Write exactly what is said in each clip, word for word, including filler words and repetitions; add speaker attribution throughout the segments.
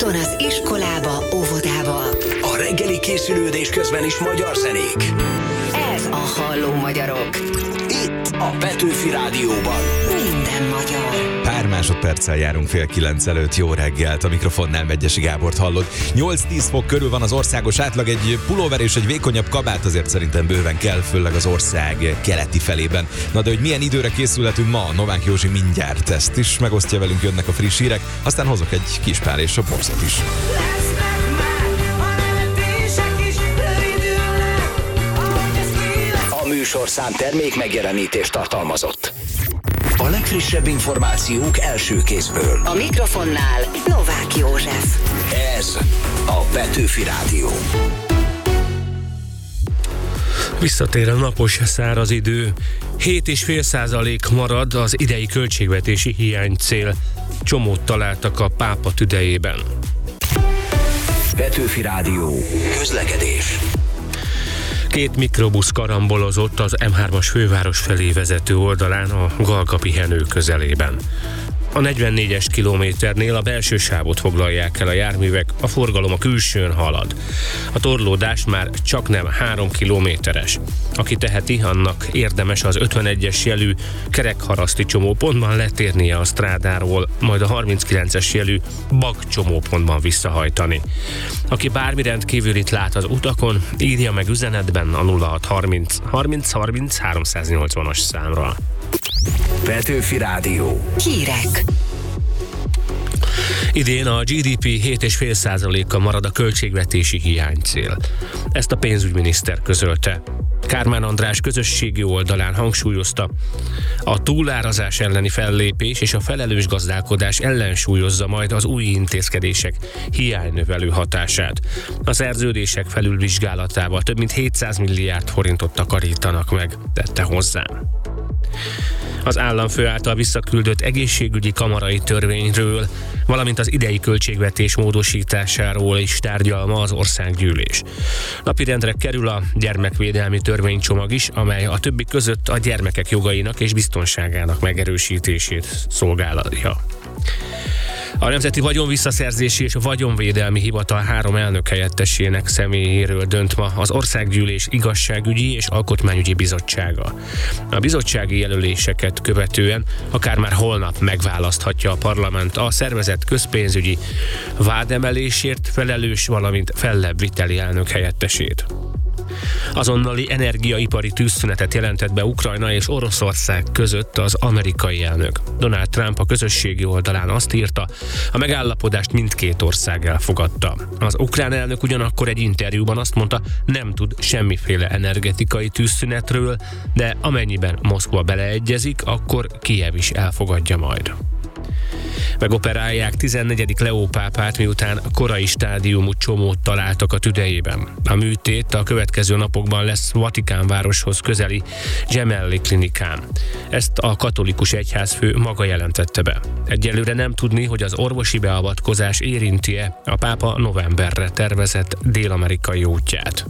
Speaker 1: úton az iskolába, óvodába.
Speaker 2: A reggeli készülődés közben is magyar zenék.
Speaker 1: Ez a Halló Magyarok.
Speaker 2: Itt a Petőfi Rádióban.
Speaker 1: Minden magyar.
Speaker 3: Pár másodperccel járunk fél kilenc előtt. Jó reggelt, a mikrofonnál Megyesi Gábort hallod. nyolc-tíz fok körül van az országos átlag, egy pulóver és egy vékonyabb kabát azért szerintem bőven kell, főleg az ország keleti felében. Na de hogy milyen időre készülhetünk ma, Novák Józsi mindjárt ezt is megosztja velünk, jönnek a friss hírek, aztán hozok egy kis pár és a borzat is.
Speaker 2: A műsorszám termék megjelenítést tartalmazott. A legfrissebb információk első kézből.
Speaker 1: A mikrofonnál Novák József.
Speaker 2: Ez a Petőfi Rádió.
Speaker 4: Visszatér a napos, száraz idő. hét egész öt százalék marad az idei költségvetési hiánycél. Csomót találtak a pápa tüdejében.
Speaker 2: Petőfi Rádió. Közlekedés.
Speaker 4: Két mikrobusz karambolozott az em hármas főváros felé vezető oldalán a Galga pihenő közelében. A negyvennégyes kilométernél a belső sávot foglalják el a járművek, a forgalom a külsőn halad. A torlódás már csaknem három kilométeres. Aki teheti, annak érdemes az ötvenegyes jelű kerekharaszti csomópontban letérnie a strádáról, majd a harminckilences jelű bag csomópontban visszahajtani. Aki bármi rendkívülit lát az utakon, írja meg üzenetben a nulla hat harminc harminc harminc háromszáznyolcvanas számra.
Speaker 2: Petőfi Rádió.
Speaker 1: Hírek.
Speaker 4: Idén a gé dé pé hét egész öt százaléka marad a költségvetési hiánycél. Ezt a pénzügyminiszter közölte. Kármán András közösségi oldalán hangsúlyozta, a túlárazás elleni fellépés és a felelős gazdálkodás ellensúlyozza majd az új intézkedések hiánynövelő hatását. A szerződések felülvizsgálatával több mint hétszáz milliárd forintot takarítanak meg, tette hozzá. Az államfő által visszaküldött egészségügyi kamarai törvényről, valamint az idei költségvetés módosításáról is tárgyal ma az országgyűlés. Napirendre kerül a gyermekvédelmi törvénycsomag is, amely a többi között a gyermekek jogainak és biztonságának megerősítését szolgálja. A Nemzeti Vagyonvisszaszerzési és Vagyonvédelmi Hivatal három elnök helyettesének személyéről dönt ma az Országgyűlés Igazságügyi és Alkotmányügyi Bizottsága. A bizottsági jelöléseket követően akár már holnap megválaszthatja a parlament a szervezet közpénzügyi vádemelésért felelős, valamint fellebbviteli elnök helyettesét. Azonnali energiaipari tűzszünetet jelentett be Ukrajna és Oroszország között az amerikai elnök. Donald Trump a közösségi oldalán azt írta, a megállapodást mindkét ország elfogadta. Az ukrán elnök ugyanakkor egy interjúban azt mondta, nem tud semmiféle energetikai tűzszünetről, de amennyiben Moszkva beleegyezik, akkor Kijev is elfogadja majd. Megoperálják tizennegyedik Leó pápát, miután korai stádiumú csomót találtak a tüdejében. A műtét a következő napokban lesz Vatikán városhoz közeli Gemelli klinikán. Ezt a katolikus egyházfő maga jelentette be. Egyelőre nem tudni, hogy az orvosi beavatkozás érinti-e a pápa novemberre tervezett dél-amerikai útját.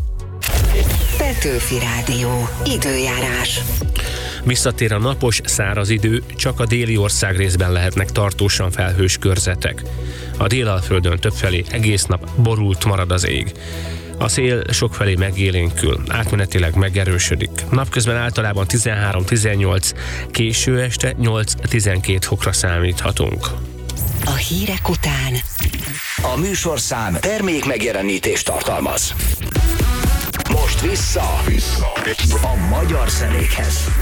Speaker 1: Petőfi Rádió. Időjárás.
Speaker 4: Visszatér a napos, száraz idő, csak a déli ország részben lehetnek tartósan felhős körzetek. A Délalföldön többfelé egész nap borult marad az ég. A szél sokfelé megélénkül, átmenetileg megerősödik. Napközben általában tizenhárom-tizennyolc, késő este nyolc-tizenkét fokra számíthatunk.
Speaker 1: A hírek után
Speaker 2: A műsorszám termék megjelenítést tartalmaz. Most vissza, vissza a magyar zenékhez.